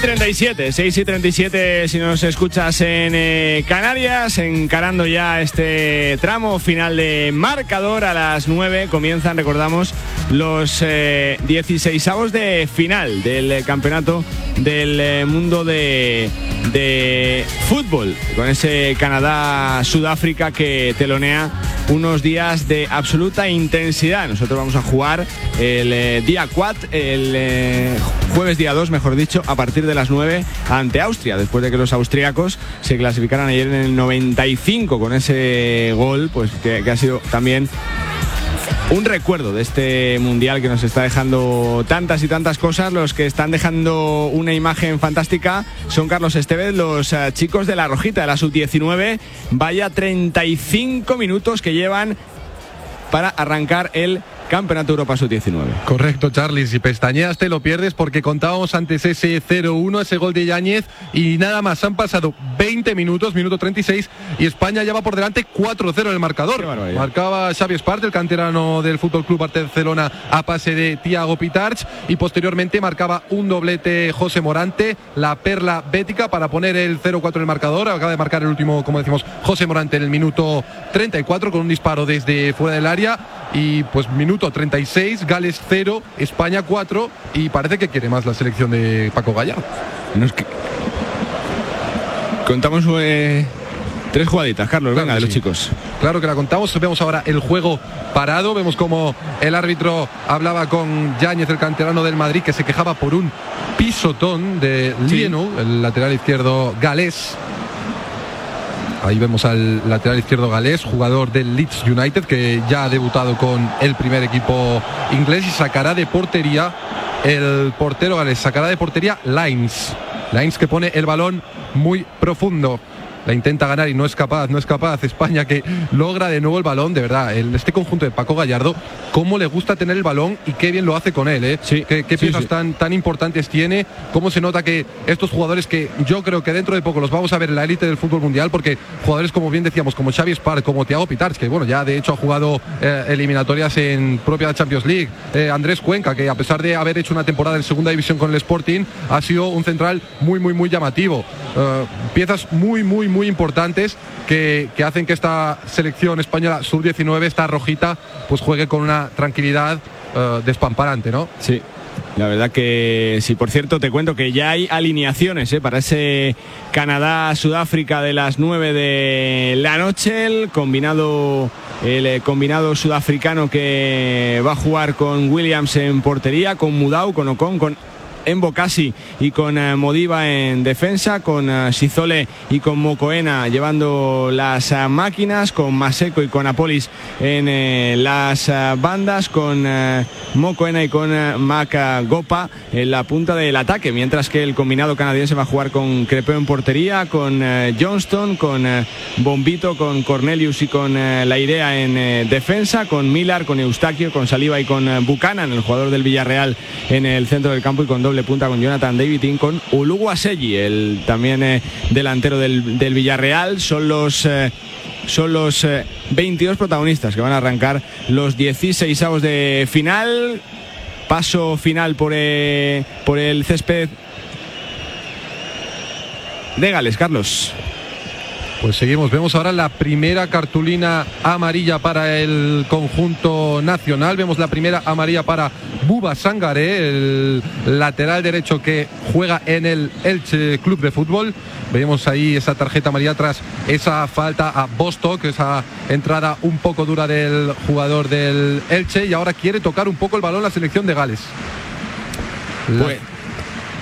6:37 si nos escuchas en Canarias, encarando ya este tramo final de marcador. A las 9 comienzan, recordamos, los 16avos de final del campeonato del mundo de fútbol, con ese Canadá-Sudáfrica que telonea unos días de absoluta intensidad. Nosotros vamos a jugar el día 4, el jueves día 2, mejor dicho, a partir de las 9 ante Austria, después de que los austríacos se clasificaran ayer en el 95 con ese gol, pues que ha sido también un recuerdo de este mundial que nos está dejando tantas y tantas cosas. Los que están dejando una imagen fantástica son Carlos Estevez, los chicos de la Rojita, de la Sub-19. Vaya 35 minutos que llevan para arrancar el Campeonato Europa Sub-19. Correcto, Charlie, si pestañeas te lo pierdes, porque contábamos antes ese 0-1, ese gol de Yáñez, y nada más, han pasado 20 minutos, minuto 36, y España ya va por delante 4-0 en el marcador. Marcaba Xavi Espart, el canterano del FC Barcelona, a pase de Thiago Pitarch, y posteriormente marcaba un doblete José Morante, la perla bética, para poner el 0-4 en el marcador. Acaba de marcar el último, como decimos, José Morante en el minuto 34 con un disparo desde fuera del área. Y pues minuto 36, Gales 0, España 4, y parece que quiere más la selección de Paco Gallardo. Contamos 3 jugaditas, Carlos, venga, de los chicos. Claro que la contamos. Vemos ahora el juego parado, vemos como el árbitro hablaba con Yáñez, el canterano del Madrid, que se quejaba por un pisotón de Lienu, el lateral izquierdo galés. Ahí vemos al lateral izquierdo galés, jugador del Leeds United, que ya ha debutado con el primer equipo inglés, y sacará de portería, el portero galés sacará de portería Lines, que pone el balón muy profundo. La intenta ganar y no es capaz. España, que logra de nuevo el balón. De verdad, este conjunto de Paco Gallardo, cómo le gusta tener el balón y qué bien lo hace con él, ¿eh? Sí, qué piezas tan importantes tiene. Cómo se nota que estos jugadores, que yo creo que dentro de poco los vamos a ver en la élite del fútbol mundial, porque jugadores, como bien decíamos, como Xavi Espart, como Thiago Pitarch, que bueno, ya de hecho ha jugado eliminatorias en propia Champions League, Andrés Cuenca, que a pesar de haber hecho una temporada en segunda división con el Sporting, ha sido un central muy llamativo. Piezas muy importantes que hacen que esta selección española sub-19, esta rojita, pues juegue con una tranquilidad despamparante, ¿no? Sí, la verdad que sí. Por cierto, te cuento que ya hay alineaciones para ese Canadá-Sudáfrica de las 9 de la noche. El combinado sudafricano, que va a jugar con Williams en portería, con Mudau, con Ocon, con Embocasi y con Modiba en defensa, con Sizole y con Mokoena llevando las máquinas, con Maseko y con Apolis en las bandas, con Mokoena y con Gopa en la punta del ataque, mientras que el combinado canadiense va a jugar con Crepeo en portería, con Johnston, con Bombito, con Cornelius y con Lairea en defensa, con Millar, con Eustaquio, con Saliba y con Buchanan, el jugador del Villarreal, en el centro del campo, y con doble punta con Jonathan Davidin, con Uluwaseyi, el también delantero del Villarreal. Son los 22 protagonistas que van a arrancar los 16avos de final. Paso final por el césped de Gales, Carlos. Pues seguimos, vemos ahora la primera cartulina amarilla para el conjunto nacional. Vemos la primera amarilla para Buba Sangaré, el lateral derecho que juega en el Elche Club de Fútbol. Vemos ahí esa tarjeta amarilla tras esa falta a Bostock, esa entrada un poco dura del jugador del Elche, y ahora quiere tocar un poco el balón la selección de Gales.